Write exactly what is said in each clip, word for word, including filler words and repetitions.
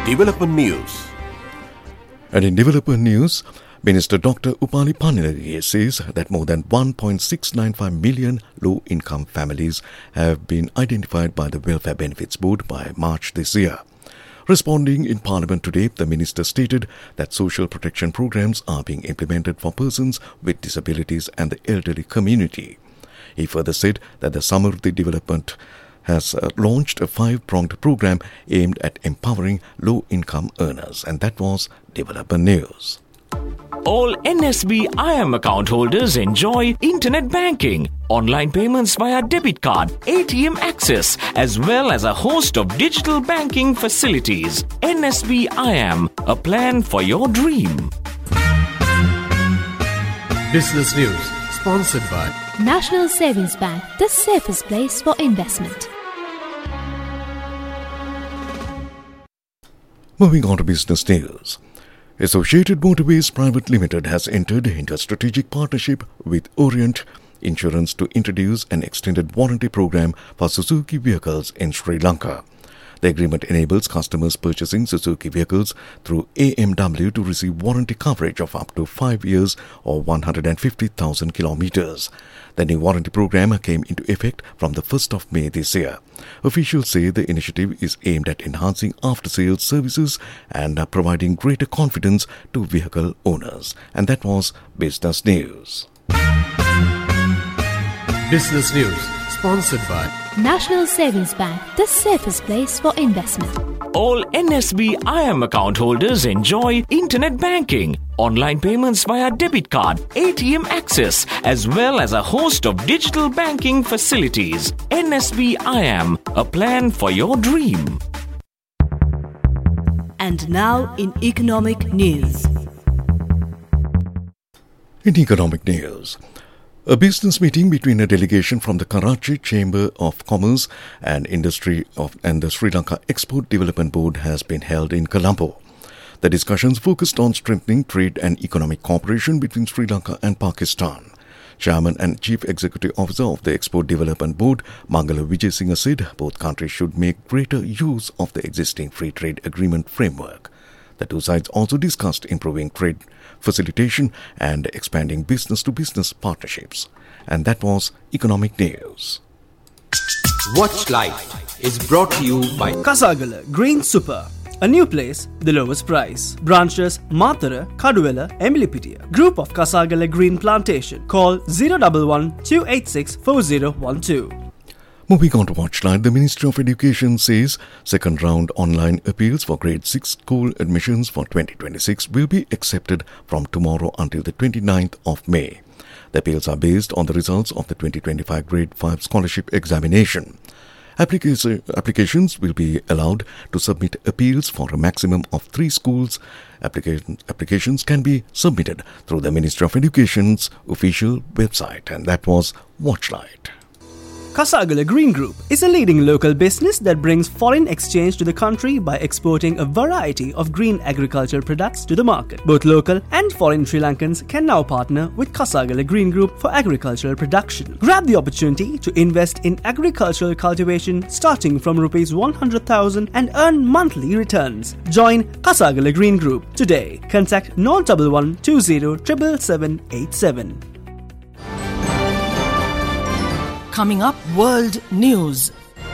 Development News. And in development news, Minister Doctor Upali Panilaria says that more than one point six nine five million low-income families have been identified by the Welfare Benefits Board by March this year. Responding in Parliament today, the Minister stated that social protection programs are being implemented for persons with disabilities and the elderly community. He further said that the Samurdhi Development has uh, launched a five-pronged program aimed at empowering low-income earners. And that was Development News. All N S B I M account holders enjoy internet banking, online payments via debit card, A T M access, as well as a host of digital banking facilities. N S B I M, a plan for your dream. Business News, sponsored by National Savings Bank, the safest place for investment. Moving on to business news. Associated Motorways Private Limited has entered into a strategic partnership with Orient Insurance to introduce an extended warranty program for Suzuki vehicles in Sri Lanka. The agreement enables customers purchasing Suzuki vehicles through A M W to receive warranty coverage of up to five years or one hundred fifty thousand kilometers. The new warranty program came into effect from the first of May this year. Officials say the initiative is aimed at enhancing after-sales services and providing greater confidence to vehicle owners. And that was Business News. Business News, sponsored by National Savings Bank, the safest place for investment. All N S B I M account holders enjoy internet banking, online payments via debit card, A T M access, as well as a host of digital banking facilities. N S B I M, a plan for your dream. And now in economic news. In economic news, a business meeting between a delegation from the Karachi Chamber of Commerce and Industry of, and the Sri Lanka Export Development Board has been held in Colombo. The discussions focused on strengthening trade and economic cooperation between Sri Lanka and Pakistan. Chairman and Chief Executive Officer of the Export Development Board, Mangala Vijayasinghe, said both countries should make greater use of the existing free trade agreement framework. The two sides also discussed improving trade facilitation and expanding business-to-business partnerships. And that was Economic News. Watch Life is brought to you by Kasagala Green Super. A new place, the lowest price. Branches Mathura, Kaduwela, Emilipitiya. Group of Kasagala Green Plantation. Call zero one one, two eight six, four zero one two. Moving on to Watchlight, the Ministry of Education says second round online appeals for grade six school admissions for twenty twenty-six will be accepted from tomorrow until the twenty-ninth of May. The appeals are based on the results of the twenty twenty-five grade five scholarship examination. Applica- applications will be allowed to submit appeals for a maximum of three schools. Application- applications can be submitted through the Ministry of Education's official website, and that was Watchlight. Kasagala Green Group is a leading local business that brings foreign exchange to the country by exporting a variety of green agricultural products to the market. Both local and foreign Sri Lankans can now partner with Kasagala Green Group for agricultural production. Grab the opportunity to invest in agricultural cultivation starting from rupees one hundred thousand and earn monthly returns. Join Kasagala Green Group today. Contact zero one one, two zero seven seven eight seven. Coming up, World News.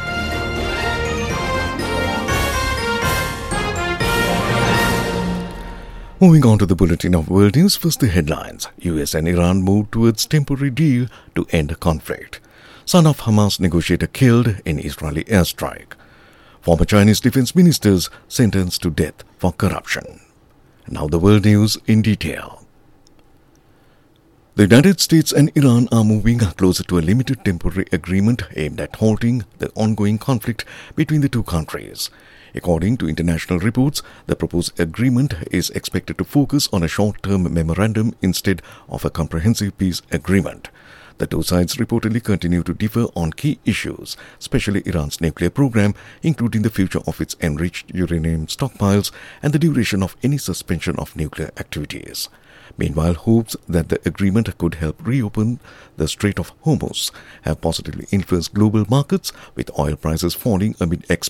Moving on to the bulletin of world news, first the headlines. U S and Iran move towards temporary deal to end conflict. Son of Hamas negotiator killed in Israeli airstrike. Former Chinese defense ministers sentenced to death for corruption. Now the world news in detail. The United States and Iran are moving closer to a limited temporary agreement aimed at halting the ongoing conflict between the two countries. According to international reports, the proposed agreement is expected to focus on a short-term memorandum instead of a comprehensive peace agreement. The two sides reportedly continue to differ on key issues, especially Iran's nuclear program, including the future of its enriched uranium stockpiles and the duration of any suspension of nuclear activities. Meanwhile, hopes that the agreement could help reopen the Strait of Hormuz have positively influenced global markets, with oil prices falling amid ex-